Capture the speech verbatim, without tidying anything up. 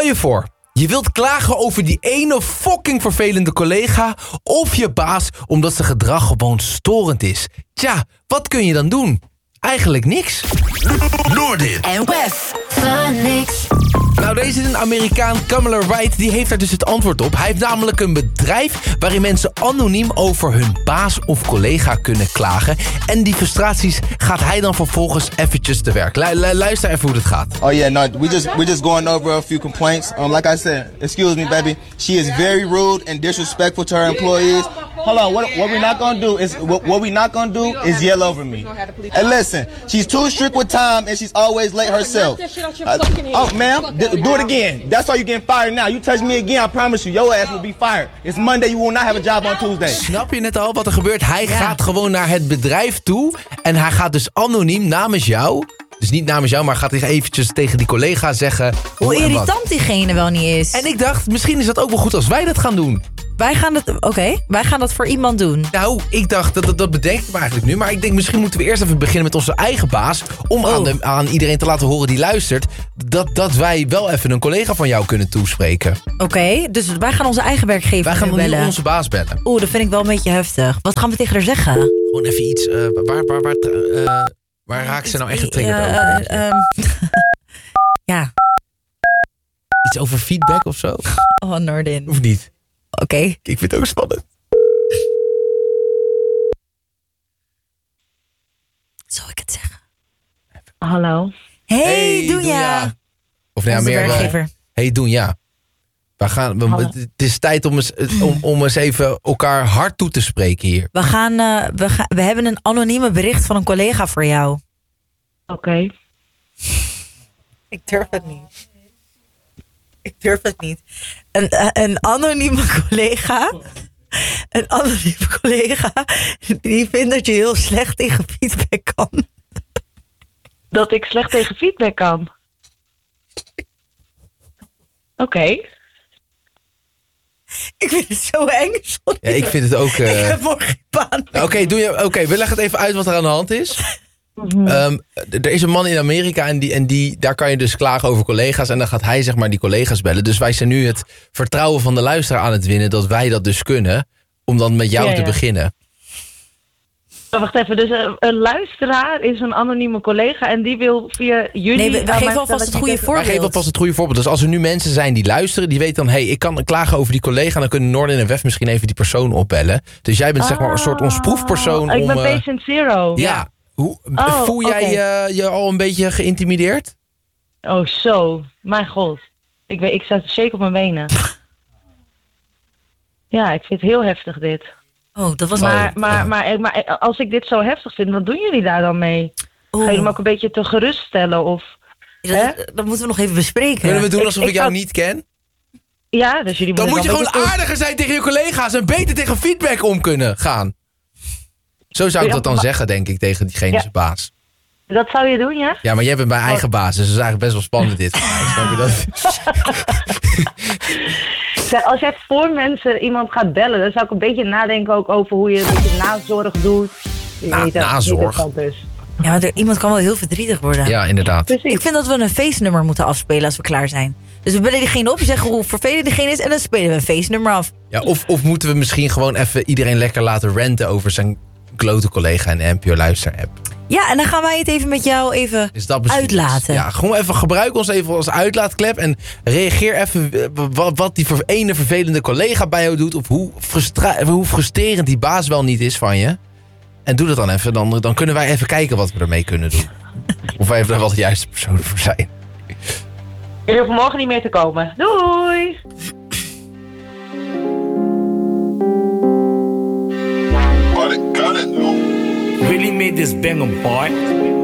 je voor. Je wilt klagen over die ene fucking vervelende collega of je baas omdat zijn gedrag gewoon storend is. Tja, wat kun je dan doen? Eigenlijk niks. Noordin en Wef van niks. Nou, deze is een Amerikaan, Kamala Wright, die heeft daar dus het antwoord op. Hij heeft namelijk een bedrijf waarin mensen anoniem over hun baas of collega kunnen klagen. En die frustraties gaat hij dan vervolgens eventjes te werk. Lu- lu- luister even hoe het gaat. Oh yeah, no, we just we just going over a few complaints. Um, like I said, excuse me, baby. She is very rude and disrespectful to her employees. Hold on, what what we're not gonna do is what, what we're not gonna do is yell over me. And listen, she's too strict with time and she's always late herself. Uh, oh, ma'am, d- do it again. That's why you're getting fired now. You touch me again, I promise you, your ass will be fired. It's Monday, you will not have a job on Tuesday. Snap je net al wat er gebeurt? Hij ja. gaat gewoon naar het bedrijf toe en hij gaat dus anoniem namens jou... Dus niet namens jou, maar gaat hij eventjes tegen die collega zeggen... Hoe, hoe irritant diegene wel niet is. En ik dacht, misschien is dat ook wel goed als wij dat gaan doen. Wij gaan dat, oké, okay, wij gaan dat voor iemand doen. Nou, ik dacht, dat, dat, dat bedenk ik me eigenlijk nu. Maar ik denk, misschien moeten we eerst even beginnen met onze eigen baas. Om oh. aan, de, aan iedereen te laten horen die luistert. Dat, dat wij wel even een collega van jou kunnen toespreken. Oké, okay, dus wij gaan onze eigen werkgever wij gaan bellen. Nu onze baas bellen. Oeh, dat vind ik wel een beetje heftig. Wat gaan we tegen haar zeggen? Gewoon even iets, uh, waar, waar, waar, uh, waar raakt ze nou echt getriggerd uh, over? Uh, um, ja. Iets over feedback of zo? Oh, Noordin. Of niet? Oké. Okay. Ik vind het ook spannend. Zal ik het zeggen? Hallo. Hey, hey Doenja. Of nou ja, meer werkgever. Hey, Doenja. We gaan, we, het is tijd om eens, om, om eens even elkaar hard toe te spreken hier. We, gaan, uh, we, ga, we hebben een anonieme bericht van een collega voor jou. Oké. Okay. Ik durf het niet. Ik durf het niet. Een, een anonieme collega... Een anonieme collega... die vindt dat je heel slecht tegen feedback kan. Dat ik slecht tegen feedback kan? Oké. Okay. Ik vind het zo eng. Sorry. Ja, ik vind het ook... Uh... Ik heb morgen geen baan. Oké, okay, doe je. Oké, okay, we leggen het even uit wat er aan de hand is. Mm-hmm. Um, er is een man in Amerika en, die, en die, daar kan je dus klagen over collega's. En dan gaat hij zeg maar die collega's bellen. Dus wij zijn nu het vertrouwen van de luisteraar aan het winnen... dat wij dat dus kunnen, om dan met jou ja, ja. te beginnen. Oh, wacht even, dus een, een luisteraar is een anonieme collega... en die wil via jullie... Nee, we, we geven alvast het goede voorbeeld. Wij geven alvast het goede voorbeeld. Dus als er nu mensen zijn die luisteren... die weten dan, hé, hey, ik kan klagen over die collega... dan kunnen Noordin en Wef misschien even die persoon opbellen. Dus jij bent ah, zeg maar een soort ons proefpersoon ik om... ben patient zero. Ja. ja. Hoe, oh, voel jij okay. uh, je al een beetje geïntimideerd? Oh, zo. Mijn god. Ik, weet, ik sta zeker op mijn benen. Ja, ik vind het heel heftig dit. Oh, dat was maar, al, maar, ja. maar, maar, maar als ik dit zo heftig vind, wat doen jullie daar dan mee? Oh. Ga je hem ook een beetje te geruststellen? Of, ja, dat, dat moeten we nog even bespreken. Kunnen we doen alsof ik, ik, ik jou had... niet ken? Ja, dus jullie dan moet je dan gewoon beetje... aardiger zijn tegen je collega's... en beter tegen feedback om kunnen gaan. Zo zou ik dat dan zeggen, denk ik, tegen diegene zijn ja. baas. Dat zou je doen, ja? Ja, maar jij bent mijn eigen baas, dus dat is eigenlijk best wel spannend dit. Snap je dat? Zeg, als jij voor mensen iemand gaat bellen, dan zou ik een beetje nadenken ook over hoe je een beetje nazorg doet. Na, weet nazorg? Ja, maar er, iemand kan wel heel verdrietig worden. Ja, inderdaad. Precies. Ik vind dat we een feestnummer moeten afspelen als we klaar zijn. Dus we bellen diegene op, we zeggen hoe vervelend diegene is... en dan spelen we een feestnummer af. Ja, of, of moeten we misschien gewoon even iedereen lekker laten ranten over zijn klote collega in de N P O Luister app. Ja, en dan gaan wij het even met jou even uitlaten. Ja, gewoon even gebruik ons even als uitlaatklep. En reageer even wat, wat die ene vervelende collega bij jou doet. Of hoe, frustra- hoe frustrerend die baas wel niet is van je. En doe dat dan even. Dan, dan kunnen wij even kijken wat we ermee kunnen doen. Of wij er wel de juiste personen voor zijn. Jullie hoeven morgen niet meer te komen. Doei! Really made this bang apart.